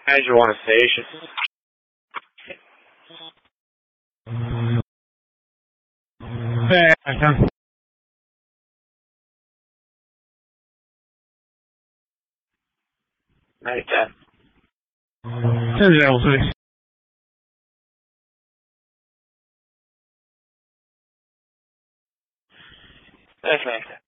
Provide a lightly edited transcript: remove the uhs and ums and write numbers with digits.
manager want a station. Nej, det. Sen se on se. Perfetto.